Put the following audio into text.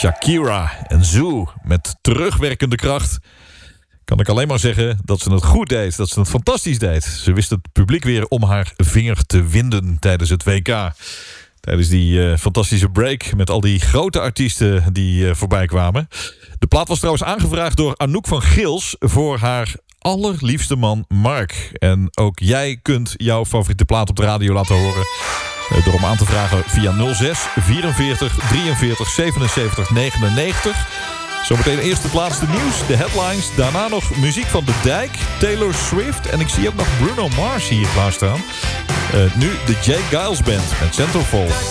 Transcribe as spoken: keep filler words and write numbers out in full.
Shakira en Zoo met terugwerkende kracht. Kan ik alleen maar zeggen dat ze het goed deed. Dat ze het fantastisch deed. Ze wist het publiek weer om haar vinger te winden tijdens het W K. Tijdens die uh, fantastische break met al die grote artiesten die uh, voorbij kwamen. De plaat was trouwens aangevraagd door Anouk van Gils voor haar allerliefste man Mark. En ook jij kunt jouw favoriete plaat op de radio laten horen uh, door hem aan te vragen via nul zes vierenveertig drieënveertig zevenenzeventig negenennegentig. Zometeen eerst het laatste nieuws, de headlines. Daarna nog muziek van De Dijk, Taylor Swift. En ik zie ook nog Bruno Mars hier klaarstaan. Uh, nu de Jay Giles Band met Centerfold.